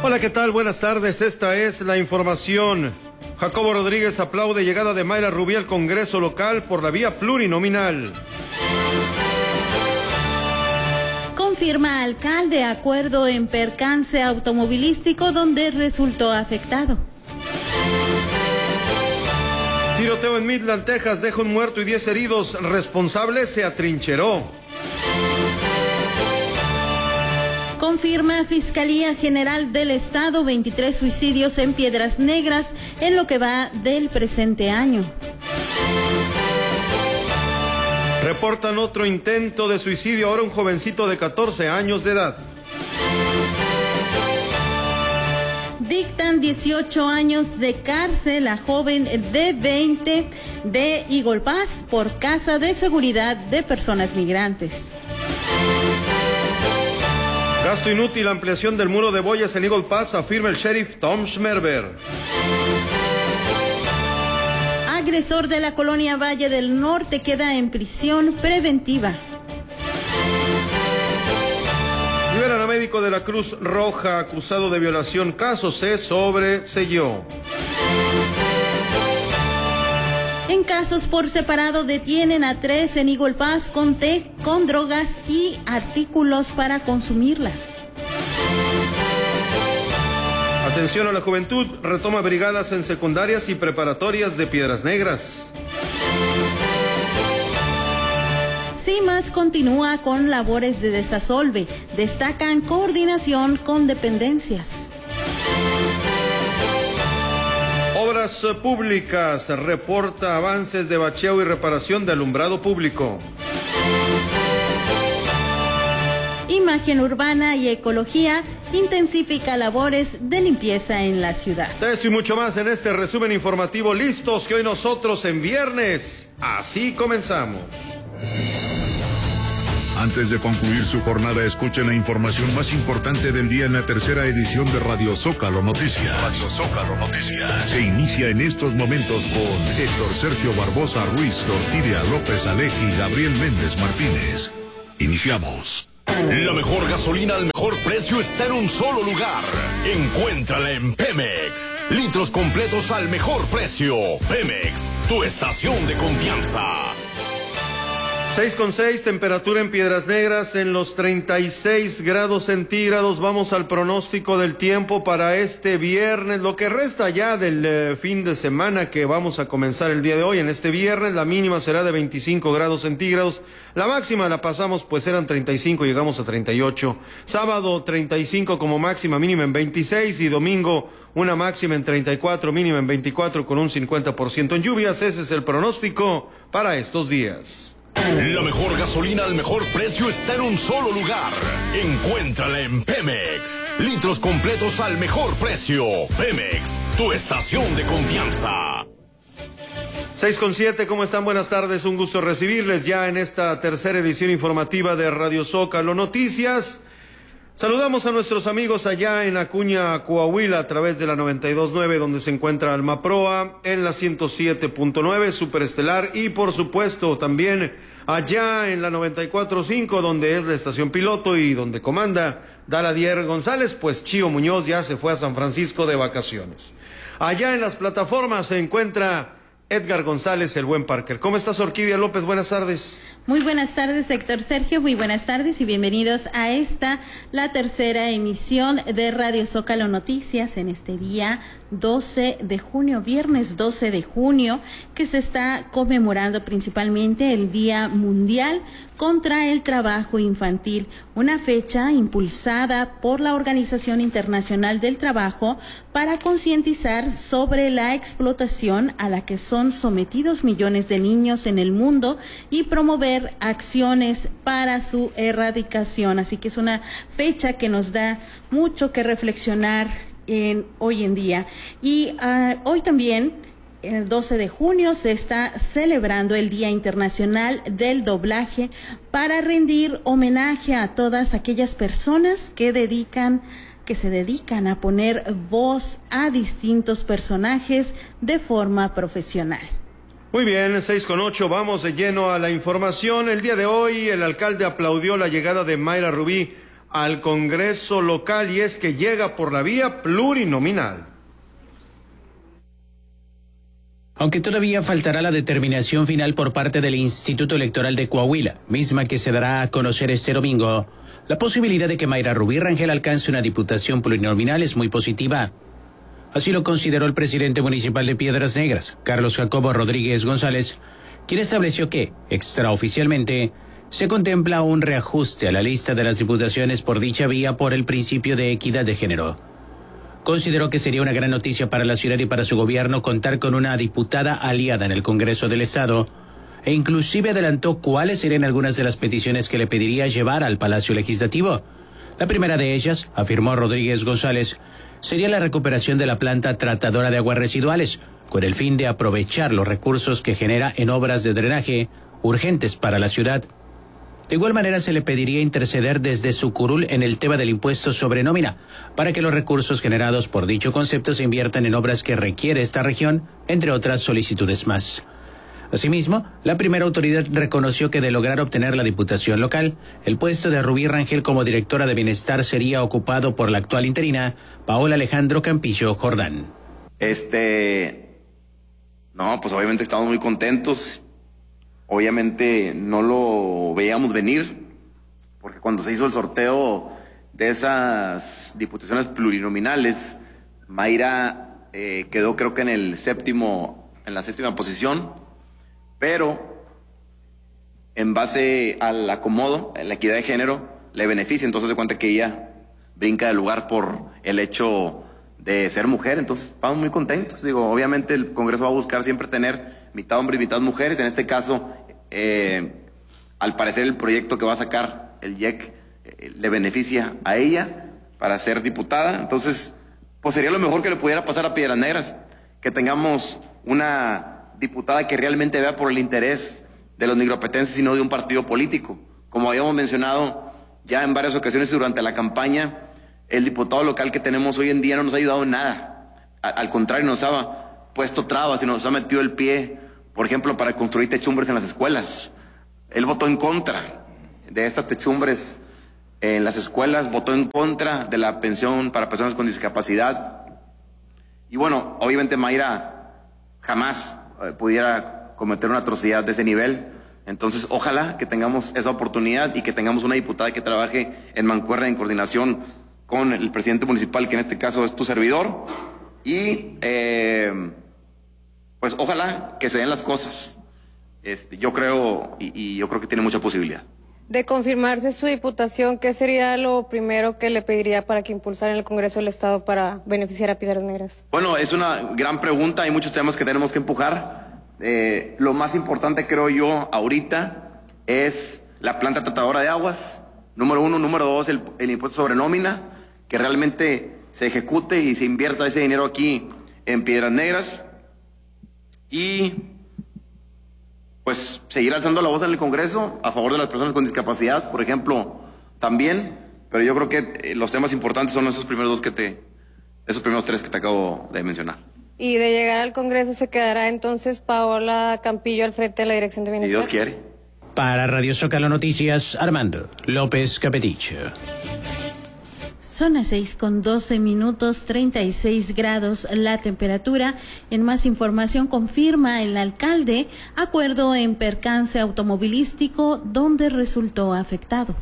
Hola, ¿qué tal? Buenas tardes, esta es la información. Jacobo Rodríguez aplaude llegada de Mayra Rubí al Congreso local por la vía plurinominal. Confirma alcalde acuerdo en percance automovilístico donde resultó afectado. Tiroteo en Midland, Texas, deja un muerto y 10 heridos. Responsable se atrincheró. Confirma Fiscalía General del Estado 23 suicidios en Piedras Negras en lo que va del presente año. Reportan otro intento de suicidio, ahora un jovencito de 14 años de edad. Dictan 18 años de cárcel a joven de 20 de Eagle Pass por casa de seguridad de personas migrantes. Gasto inútil, ampliación del muro de boyas en Eagle Pass, afirma el sheriff Tom Schmerber. Agresor de la colonia Valle del Norte queda en prisión preventiva. Liberan a médico de la Cruz Roja acusado de violación. Caso se sobreseyó. En casos por separado detienen a 3 en Eagle Pass con drogas y artículos para consumirlas. Atención a la juventud, retoma brigadas en secundarias y preparatorias de Piedras Negras. CIMAS continúa con labores de desasolve, destacan coordinación con dependencias. Obras públicas, reporta avances de bacheo y reparación de alumbrado público. Imagen urbana y ecología intensifica labores de limpieza en la ciudad. Esto y mucho más en este resumen informativo. Listos que hoy nosotros en viernes, así comenzamos. Antes de concluir su jornada, escuchen la información más importante del día en la tercera edición de Radio Zócalo Noticias. Radio Zócalo Noticias. Se inicia en estos momentos con Héctor Sergio Barbosa Ruiz, Orquídea López Alec y Gabriel Méndez Martínez. Iniciamos. La mejor gasolina al mejor precio está en un solo lugar. Encuéntrala en Pemex. Litros completos al mejor precio. Pemex, tu estación de confianza. 6:6, temperatura en Piedras Negras en los 36 grados centígrados. Vamos al pronóstico del tiempo para este viernes, lo que resta ya del fin de semana que vamos a comenzar el día de hoy. En este viernes la mínima será de 25 grados centígrados, la máxima la pasamos, pues eran 35, llegamos a 38. Sábado 35 como máxima, mínima en 26, y domingo una máxima en 34, mínima en 24 con un 50% en lluvias. Ese es el pronóstico para estos días. La mejor gasolina al mejor precio está en un solo lugar. Encuéntrala en Pemex. Litros completos al mejor precio. Pemex, tu estación de confianza. 6:7, ¿cómo están? Buenas tardes, un gusto recibirles ya en esta tercera edición informativa de Radio Zócalo Noticias. Saludamos a nuestros amigos allá en Acuña, Coahuila, a través de la 92.9, donde se encuentra Almaproa, en la 107.9, Superestelar, y por supuesto también allá en la 94.5, donde es la estación piloto y donde comanda Daladier González, pues Chío Muñoz ya se fue a San Francisco de vacaciones. Allá en las plataformas se encuentra Edgar González, el buen Parker. ¿Cómo estás, Orquídea López? Buenas tardes. Muy buenas tardes, Héctor Sergio. Muy buenas tardes y bienvenidos a la tercera emisión de Radio Zócalo Noticias en este día 12 de junio, viernes 12 de junio, que se está conmemorando principalmente el Día Mundial contra el Trabajo Infantil, una fecha impulsada por la Organización Internacional del Trabajo para concientizar sobre la explotación a la que son sometidos millones de niños en el mundo y promover acciones para su erradicación. Así que es una fecha que nos da mucho que reflexionar hoy en día. Y hoy también, el 12 de junio, se está celebrando el Día Internacional del Doblaje para rendir homenaje a todas aquellas personas que se dedican a poner voz a distintos personajes de forma profesional. Muy bien, 6:8, vamos de lleno a la información. El día de hoy el alcalde aplaudió la llegada de Mayra Rubí al Congreso local, y es que llega por la vía plurinominal. Aunque todavía faltará la determinación final por parte del Instituto Electoral de Coahuila, misma que se dará a conocer este domingo, la posibilidad de que Mayra Rubí Rangel alcance una diputación plurinominal es muy positiva. Así lo consideró el presidente municipal de Piedras Negras, Carlos Jacobo Rodríguez González, quien estableció que, extraoficialmente, se contempla un reajuste a la lista de las diputaciones por dicha vía por el principio de equidad de género. Consideró que sería una gran noticia para la ciudad y para su gobierno contar con una diputada aliada en el Congreso del Estado, e inclusive adelantó cuáles serían algunas de las peticiones que le pediría llevar al Palacio Legislativo. La primera de ellas, afirmó Rodríguez González, sería la recuperación de la planta tratadora de aguas residuales, con el fin de aprovechar los recursos que genera en obras de drenaje urgentes para la ciudad. De igual manera, se le pediría interceder desde su curul en el tema del impuesto sobre nómina, para que los recursos generados por dicho concepto se inviertan en obras que requiere esta región, entre otras solicitudes más. Asimismo, la primera autoridad reconoció que de lograr obtener la diputación local, el puesto de Rubí Rangel como directora de Bienestar sería ocupado por la actual interina, Paola Alejandro Campillo Jordán. No, pues obviamente estamos muy contentos. Obviamente no lo veíamos venir, porque cuando se hizo el sorteo de esas diputaciones plurinominales, Mayra quedó creo que en la séptima posición, pero en base al acomodo, la equidad de género, le beneficia, entonces se cuenta que ella brinca de lugar por el hecho de ser mujer, entonces estamos muy contentos. Digo, obviamente el Congreso va a buscar siempre tener mitad hombres y mitad mujeres. En este caso, al parecer el proyecto que va a sacar el IEC le beneficia a ella para ser diputada. Entonces, pues sería lo mejor que le pudiera pasar a Piedras Negras, que tengamos una diputada que realmente vea por el interés de los nigropetenses y no de un partido político. Como habíamos mencionado ya en varias ocasiones durante la campaña, el diputado local que tenemos hoy en día no nos ha ayudado en nada. Al contrario, nos ha puesto trabas y nos ha metido el pie, por ejemplo, para construir techumbres en las escuelas. Él votó en contra de estas techumbres en las escuelas, votó en contra de la pensión para personas con discapacidad. Y bueno, obviamente Mayra jamás pudiera cometer una atrocidad de ese nivel. Entonces, ojalá que tengamos esa oportunidad y que tengamos una diputada que trabaje en mancuerna, en coordinación con el presidente municipal, que en este caso es tu servidor, y pues ojalá que se den las cosas. Yo creo y yo creo que tiene mucha posibilidad. De confirmarse su diputación, ¿qué sería lo primero que le pediría para que impulsara en el Congreso del Estado para beneficiar a Piedras Negras? Bueno, es una gran pregunta, hay muchos temas que tenemos que empujar. Lo más importante, creo yo, ahorita es la planta tratadora de aguas, número 1. Número 2, el impuesto sobre nómina, que realmente se ejecute y se invierta ese dinero aquí en Piedras Negras. Y pues seguir alzando la voz en el Congreso a favor de las personas con discapacidad, por ejemplo, también. Pero yo creo que los temas importantes son esos primeros tres que te acabo de mencionar. Y de llegar al Congreso se quedará entonces Paola Campillo al frente de la Dirección de Bienestar. Si Dios quiere. Para Radio Zócalo Noticias, Armando López Capeticho. Son las 6:12, 36 grados la temperatura. En más información, confirma el alcalde acuerdo en percance automovilístico donde resultó afectado.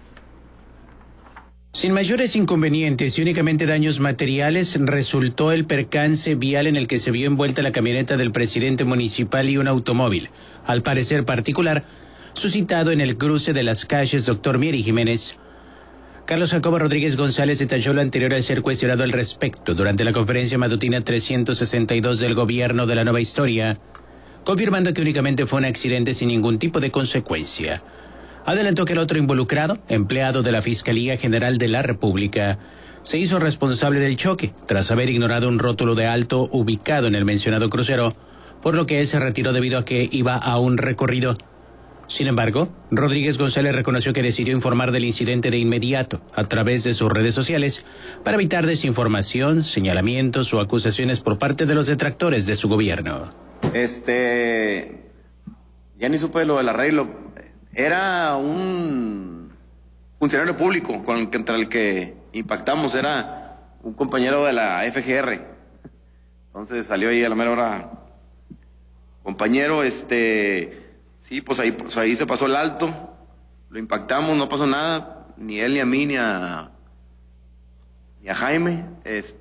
Sin mayores inconvenientes y únicamente daños materiales, resultó el percance vial en el que se vio envuelta la camioneta del presidente municipal y un automóvil, al parecer particular, suscitado en el cruce de las calles Dr. Mier y Jiménez. Carlos Jacobo Rodríguez González detalló lo anterior al ser cuestionado al respecto durante la conferencia matutina 362 del gobierno de la Nueva Historia, confirmando que únicamente fue un accidente sin ningún tipo de consecuencia. Adelantó que el otro involucrado, empleado de la Fiscalía General de la República, se hizo responsable del choque tras haber ignorado un rótulo de alto ubicado en el mencionado crucero, por lo que él se retiró debido a que iba a un recorrido. Sin embargo, Rodríguez González reconoció que decidió informar del incidente de inmediato a través de sus redes sociales para evitar desinformación, señalamientos o acusaciones por parte de los detractores de su gobierno. Ya ni supe lo del arreglo. Era un funcionario público contra el que impactamos era un compañero de la FGR. Entonces salió ahí a la mera hora, compañero, sí, pues ahí se pasó el alto, lo impactamos, no pasó nada, ni él, ni a mí, ni a Jaime,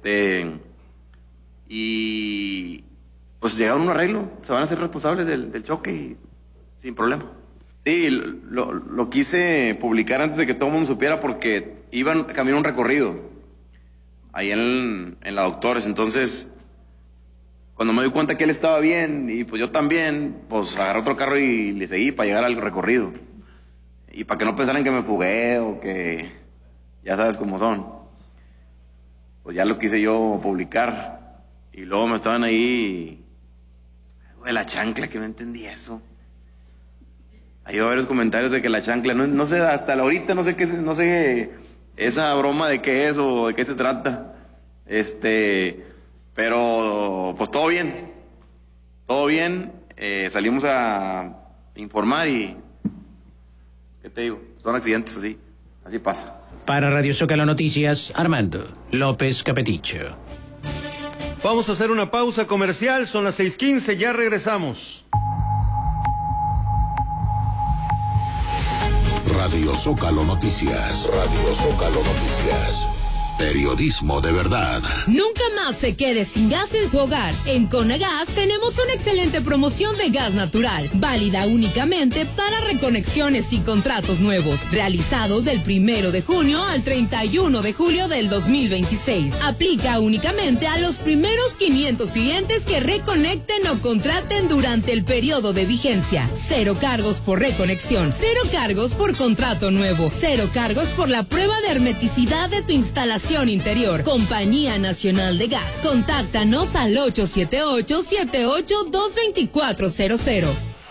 y pues llegaron a un arreglo, se van a hacer responsables del choque y sin problema. Sí, lo quise publicar antes de que todo el mundo supiera porque iban camino un recorrido ahí en la Doctores. Entonces, cuando me di cuenta que él estaba bien y pues yo también, pues agarré otro carro y le seguí para llegar al recorrido. Y para que no pensaran que me fugué o que ya sabes cómo son. Pues ya lo quise yo publicar. Y luego me estaban ahí, de la chancla, que no entendí eso. Hay varios comentarios de que la chancla, no sé, hasta la ahorita no sé esa broma de qué es o de qué se trata. Pero pues todo bien, salimos a informar y, ¿qué te digo? Son accidentes así pasa. Para Radio Zócalo Noticias, Armando López Capeticho. Vamos a hacer una pausa comercial, son las 6:15, ya regresamos. Radio Zócalo Noticias. Radio Zócalo Noticias. Periodismo de verdad. Nunca más se quede sin gas en su hogar. En Conagas tenemos una excelente promoción de gas natural, válida únicamente para reconexiones y contratos nuevos, realizados del 1 de junio al 31 de julio del 2026. Aplica únicamente a los primeros 500 clientes que reconecten o contraten durante el periodo de vigencia. 0 cargos por reconexión, 0 cargos por contrato nuevo, 0 cargos por la prueba de hermeticidad de tu instalación interior. Compañía Nacional de Gas. Contáctanos al 878-782-2400.